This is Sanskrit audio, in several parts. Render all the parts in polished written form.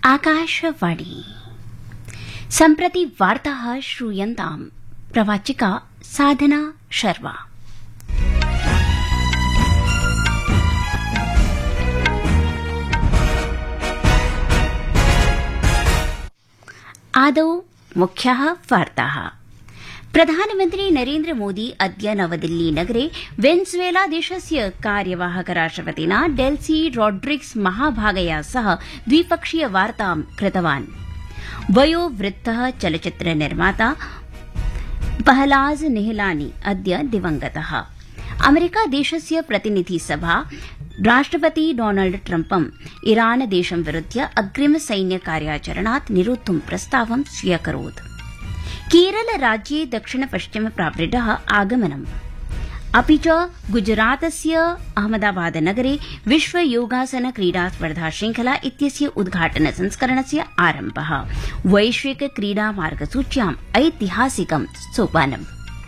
आकाशवाणी सम्प्रति वार्ताः श्रूयन्ताम् प्रवाचिका साधना शर्मा। आदौ मुख्याः वार्ताः। प्रधानमन्त्री नरेन्द्र मोदी अद्य नवदिल्ली नगरे वेनेजुएला देशस्य कार्यवाहक राष्ट्रपतिना डेल्सी रोड्रिग्स महाभागया सह द्विपक्षीय वार्तां कृतवान्। वयोवृद्धः चलच्चित्र निर्माता पहलाज निहलानी अद्य दिवंगतः। अमेरिका देशस्य प्रतिनिधि सभा राष्ट्रपति डोनाल्ड ट्रम्पं ईरान देशं विरुध्य अग्रिम सैन्य कार्याचरणात् निरोद्धुं प्रस्तावं स्व्यकरोत्। केरल राज्ये दक्षिण पश्चिम प्रावृड्डः आगमनम्। अपि च गुजरातस्य अहमदाबाद नगरे विश्व योगासन क्रीडा स्पर्धा श्रृंखला इत्यस्य उद्घाटन संस्करणस्य आरम्भः। वैश्विक क्रीडा मार्गसूच्याम् ऐतिहासिकं सोपानम्।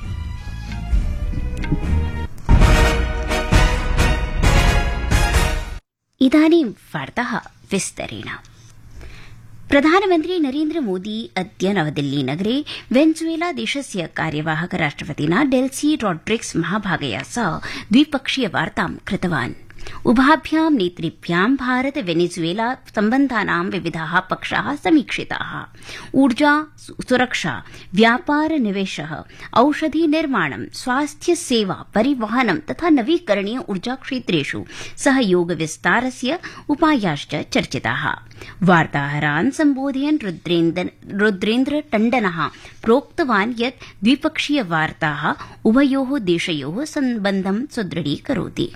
इदानीं वार्ताः विस्तरेण। प्रधानमन्त्री नरेन्द्र मोदी अद्य नवदिल्ली नगरे वेनेजुएला देशस्य कार्यवाहक राष्ट्रपतिना डेल्सी रोड्रिग्स महाभागया सह द्विपक्षीय वार्तां कृतवान्। उभाभ्यां नेतृभ्यां भारत वेनेजुएला सम्बन्धानां विविधाः पक्षाः समीक्षिताः। ऊर्जा सुरक्षा व्यापार निवेशः औषधि निर्माणं स्वास्थ्य सेवा परिवहनं तथा नवीकरणीय ऊर्जा क्षेत्रेषु सहयोग विस्तारस्य उपायाश्च चर्चिताः। वार्ताहरान् सम्बोधयन् रुद्रेन्द्र टण्डनः प्रोक्तवान् यत् द्विपक्षीय वार्ताः उभयोः देशयोः सम्बन्धं सुदृढीकरोति।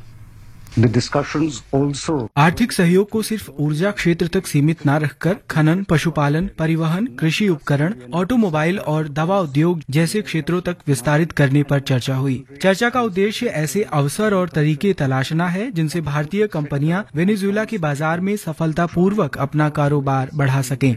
आर्थिक सहयोग को सिर्फ ऊर्जा क्षेत्र तक सीमित न रखकर खनन, पशुपालन, परिवहन, कृषि उपकरण, ऑटोमोबाइल और दवा उद्योग जैसे क्षेत्रों तक विस्तारित करने पर चर्चा हुई। चर्चा का उद्देश्य ऐसे अवसर और तरीके तलाशना है जिनसे भारतीय कंपनियां वेनेजुएला के बाजार में सफलतापूर्वक अपना कारोबार बढ़ा सकें।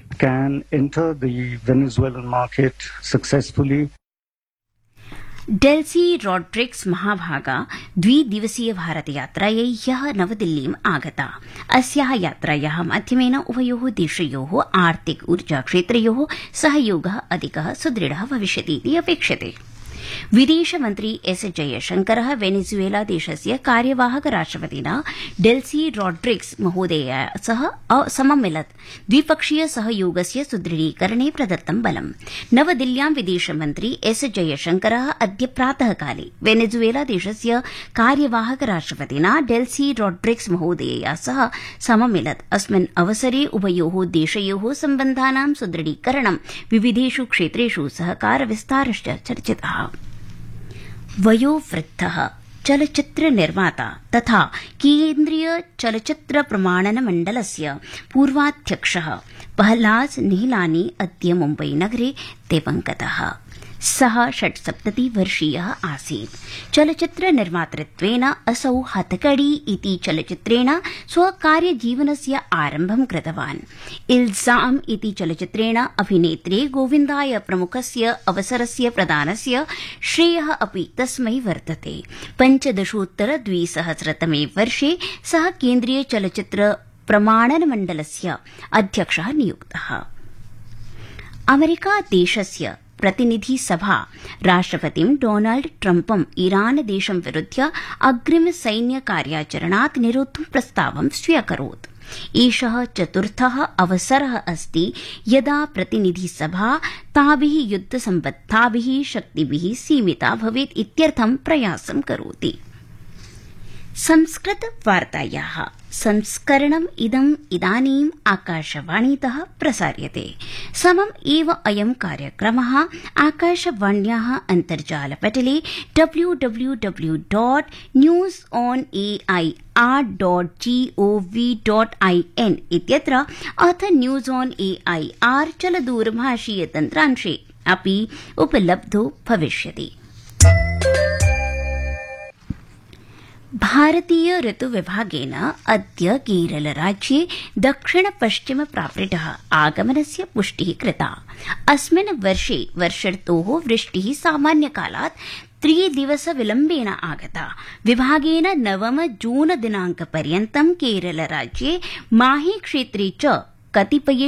डेल्सी रोड्रिग्स महाभागा द्विदिवसीय भारतयात्रायै ह्यः नवदिल्लीम् आगता। अस्याः यात्रायाः माध्यमेन उभयोः देशयोः आर्थिक ऊर्जा क्षेत्रयोः सहयोगः अधिकः सुदृढः भविष्यति इति अपेक्षते। विदेशमन्त्री एस जयशंकरः वेनेजुएला देशस्य कार्यवाहक राष्ट्रपतिना डेल्सी रोड्रिग्स महोदयया सह सममिलत्। द्विपक्षीय सहयोगस्य सुदृढीकरणे प्रदत्तं बलम्। नवदिल्ल्यां विदेशमन्त्री एस जयशंकरः अद्य प्रातःकाले वेनेजुएला देशस्य कार्यवाहक राष्ट्रपतिना डेल्सी रोड्रिग्स महोदयया सह सममिलत्। अस्मिन् अवसरे उभयोः देशयोः सम्बन्धानां सुदृढीकरणं विविधेषु क्षेत्रेषु सहकार विस्तारश्च चर्चितः। वयोवृद्धः चलच्चित्र निर्माता तथा केन्द्रीय चलच्चित्र प्रमाणन मण्डलस्य पूर्वाध्यक्षः पहलाज निहलानी अद्य मुम्बई नगरे दिवंगतः। सः 76 वर्षीयः आसीत्। चलच्चित्र निर्मातृत्वेन असौ हथकड़ी इति चलच्चित्रेण स्वकार्यजीवनस्य आरम्भं कृतवान्। इल्जाम इति चलच्चित्रेण अभिनेत्रे गोविन्दाय प्रमुखस्य अवसरस्य प्रदानस्य श्रेयः अपि तस्मै वर्तते। 15 तमे वर्षे सः केन्द्रीय चलच्चित्र प्रमाणन मण्डलस्य अध्यक्षः नियुक्तः। अमेरिका देशस्य प्रतिनिधि सभा राष्ट्रपतिं डोनाल्ड ट्रम्पं ईरान देशं विरुध्य अग्रिम सैन्य कार्याचरणात् निरोद्धुं प्रस्तावं स्व्यकरोत्। एषः चतुर्थः अवसरः अस्ति यदा प्रतिनिधि सभा ताभिः युद्धसम्बद्धाभिः शक्तिभिः सीमिता भवेत् इत्यर्थं प्रयासं करोति। संस्कृत वार्तायाः संस्करणम् इदानीम् आकाशवाणीतः प्रसार्यते। समम् एव अयं कार्यक्रमः आकाशवाण्याः अन्तर्जालपटले www.newsonair.gov.in इत्यत्र अथ न्यूज ऑन एआईआर चलदूरभाषीय तन्त्रांशे अपि उपलब्धो भविष्यति। भारतीय ऋतुविभागेन अद्य केरलराज्ये दक्षिण पश्चिम प्रावृड्डः आगमनस्य पुष्टिः कृता। अस्मिन् वर्षे वर्षर्तोः वृष्टिः सामान्यकालात् 3 दिवस विलम्बेन आगता। विभागेन 9 जून दिनांकपर्यन्तं केरलराज्ये माही क्षेत्रे च कतिपये